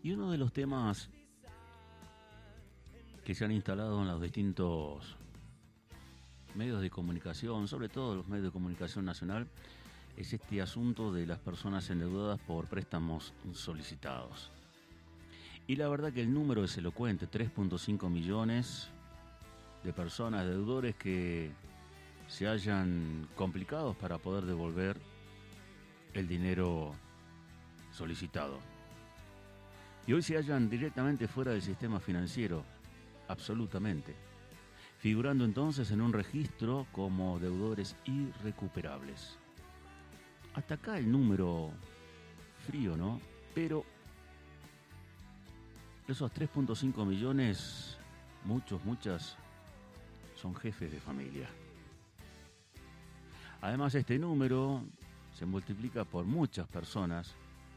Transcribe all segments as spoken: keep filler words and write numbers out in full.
Y uno de los temas que se han instalado en los distintos medios de comunicación, sobre todo los medios de comunicación nacional, es este asunto de las personas endeudadas por préstamos solicitados. Y la verdad que el número es elocuente, tres punto cinco millones de personas, deudores que se hallan complicados para poder devolver el dinero solicitado. Y hoy se hallan directamente fuera del sistema financiero, absolutamente, figurando entonces en un registro como deudores irrecuperables. Hasta acá el número frío, ¿no? Pero esos tres punto cinco millones, muchos, muchas, son jefes de familia. Además, este número se multiplica por muchas personas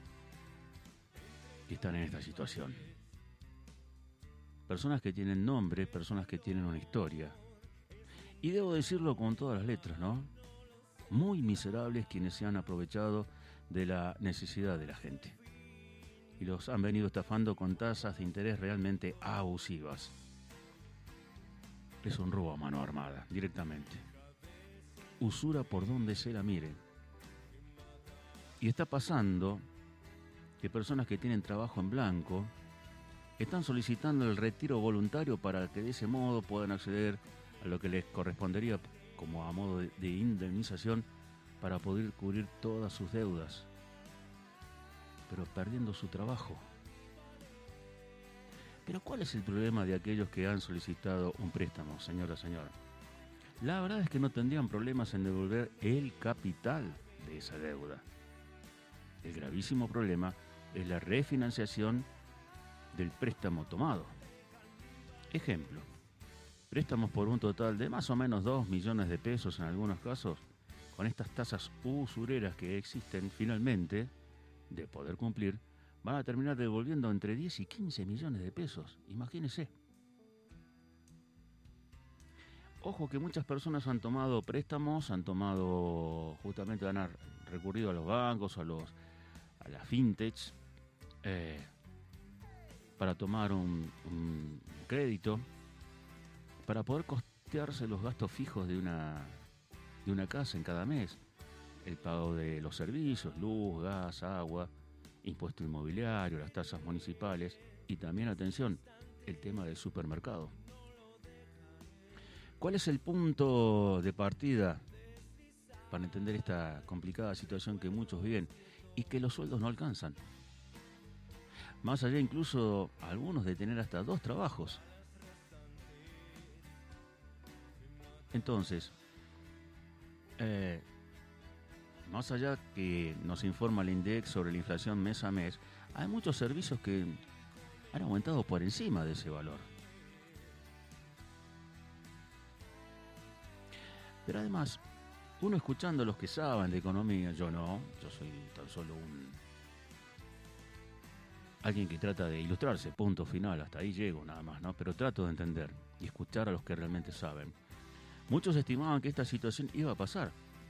que están en esta situación. Personas que tienen nombre, personas que tienen una historia. Y debo decirlo con todas las letras, ¿no? Muy miserables quienes se han aprovechado de la necesidad de la gente. Y los han venido estafando con tasas de interés realmente abusivas. Es un robo a mano armada, directamente. Usura por donde se la mire. Y está pasando que personas que tienen trabajo en blanco están solicitando el retiro voluntario para que de ese modo puedan acceder a lo que les correspondería como a modo de, de indemnización para poder cubrir todas sus deudas, pero perdiendo su trabajo. Pero ¿cuál es el problema de aquellos que han solicitado un préstamo, señora, señor? La verdad es que no tendrían problemas en devolver el capital de esa deuda. El gravísimo problema es la refinanciación del préstamo tomado. Ejemplo, préstamos por un total de más o menos dos millones de pesos en algunos casos, con estas tasas usureras que existen finalmente, de poder cumplir, van a terminar devolviendo entre diez y quince millones de pesos. Imagínese. Ojo que muchas personas han tomado préstamos, han tomado, justamente han recurrido a los bancos, a los a la fintech, eh, para tomar un, un crédito, para poder costearse los gastos fijos de una, de una casa en cada mes. El pago de los servicios, luz, gas, agua, impuesto inmobiliario, las tasas municipales y también, atención, el tema del supermercado. ¿Cuál es el punto de partida para entender esta complicada situación que muchos viven y que los sueldos no alcanzan? Más allá incluso algunos de tener hasta dos trabajos. Entonces, eh, más allá que nos informa el INDEC sobre la inflación mes a mes, hay muchos servicios que han aumentado por encima de ese valor. Pero además, uno escuchando a los que saben de economía, yo no, yo soy tan solo un alguien que trata de ilustrarse, punto final, hasta ahí llego nada más, ¿no? Pero trato de entender y escuchar a los que realmente saben. Muchos estimaban que esta situación iba a pasar.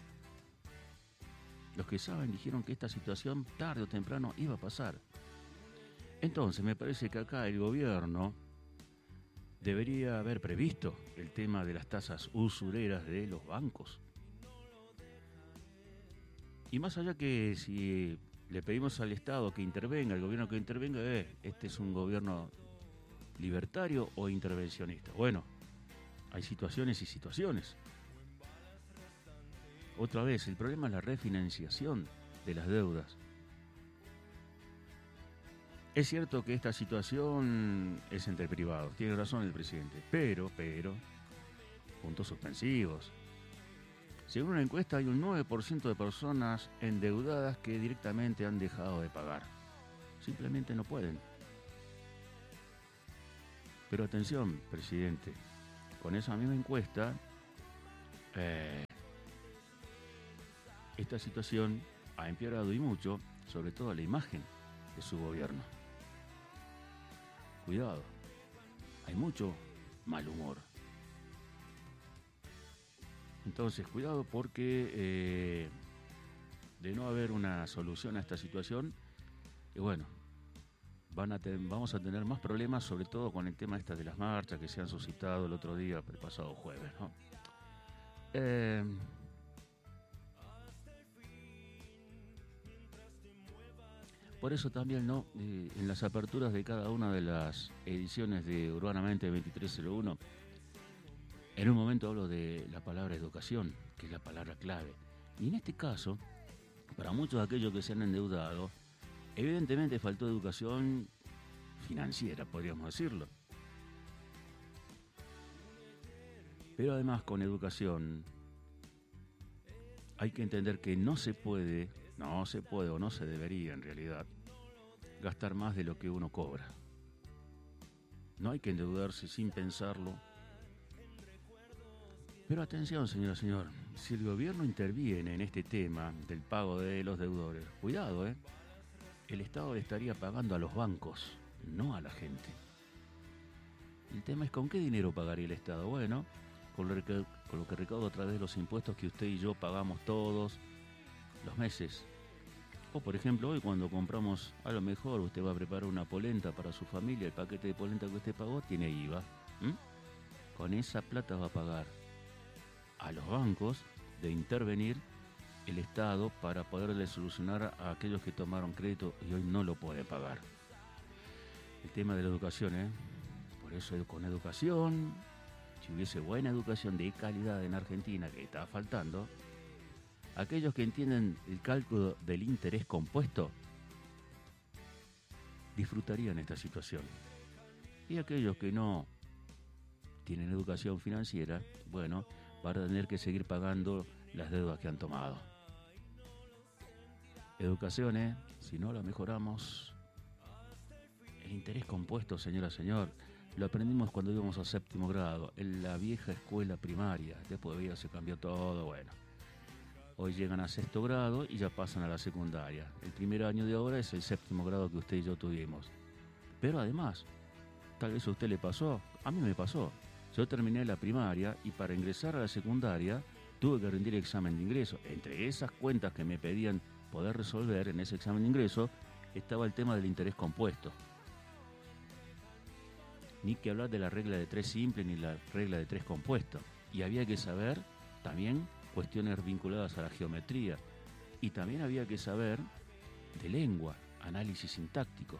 Los que saben dijeron que esta situación tarde o temprano iba a pasar. Entonces me parece que acá el gobierno debería haber previsto el tema de las tasas usureras de los bancos. Y más allá que si le pedimos al Estado que intervenga, al gobierno que intervenga, eh, este es un gobierno libertario o intervencionista. Bueno, hay situaciones y situaciones. Otra vez, el problema es la refinanciación de las deudas. Es cierto que esta situación es entre privados, tiene razón el presidente, pero, pero, puntos suspensivos. Según una encuesta, hay un nueve por ciento de personas endeudadas que directamente han dejado de pagar. Simplemente no pueden. Pero atención, presidente, con esa misma encuesta, eh, esta situación ha empeorado y mucho, sobre todo la imagen de su gobierno. Cuidado, hay mucho mal humor. Entonces, cuidado porque eh, de no haber una solución a esta situación, y bueno, van a ten, vamos a tener más problemas, sobre todo con el tema este de las marchas que se han suscitado el otro día, el pasado jueves, ¿no? Eh, por eso también, ¿no? Eh, en las aperturas de cada una de las ediciones de Urbanamente veintitrés cero uno, en un momento hablo de la palabra educación, que es la palabra clave. Y en este caso, para muchos de aquellos que se han endeudado, evidentemente faltó educación financiera, podríamos decirlo. Pero además, con educación hay que entender que no se puede, no se puede o no se debería en realidad gastar más de lo que uno cobra. No hay que endeudarse sin pensarlo. Pero atención, señora, señor, si el gobierno interviene en este tema del pago de los deudores, cuidado, ¿eh? El Estado le estaría pagando a los bancos, no a la gente. El tema es con qué dinero pagaría el Estado. Bueno, con lo, que, con lo que recaudo a través de los impuestos que usted y yo pagamos todos los meses. O por ejemplo, hoy cuando compramos, a lo mejor usted va a preparar una polenta para su familia, el paquete de polenta que usted pagó tiene I V A. ¿Mm? Con esa plata va a pagar a los bancos de intervenir el Estado para poderle solucionar a aquellos que tomaron crédito y hoy no lo pueden pagar. El tema de la educación, ¿eh? Por eso con educación, si hubiese buena educación de calidad en Argentina, que está faltando, aquellos que entienden el cálculo del interés compuesto disfrutarían esta situación. Y aquellos que no tienen educación financiera, bueno, van a tener que seguir pagando las deudas que han tomado. Educación, ¿eh? Si no la mejoramos, el interés compuesto, señora, señor, lo aprendimos cuando íbamos a séptimo grado, en la vieja escuela primaria. Después de vida se cambió todo, bueno. Hoy llegan a sexto grado y ya pasan a la secundaria. El primer año de ahora es el séptimo grado que usted y yo tuvimos. Pero además, tal vez a usted le pasó, a mí me pasó. Yo terminé la primaria y para ingresar a la secundaria tuve que rendir examen de ingreso. Entre esas cuentas que me pedían poder resolver en ese examen de ingreso estaba el tema del interés compuesto. Ni que hablar de la regla de tres simple ni la regla de tres compuesto. Y había que saber también cuestiones vinculadas a la geometría. Y también había que saber de lengua, análisis sintáctico.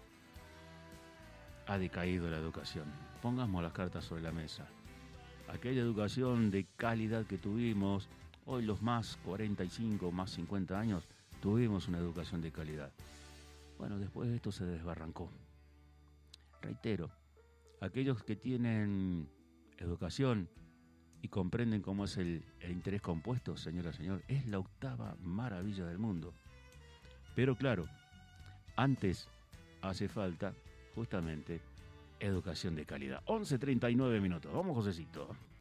Ha decaído la educación. Pongamos las cartas sobre la mesa. Aquella educación de calidad que tuvimos, hoy los más cuarenta y cinco, más cincuenta años, tuvimos una educación de calidad. Bueno, después de esto se desbarrancó. Reitero, aquellos que tienen educación y comprenden cómo es el, el interés compuesto, señora, señor, es la octava maravilla del mundo. Pero claro, antes hace falta justamente educación de calidad. once treinta y nueve minutos. Vamos, Josecito.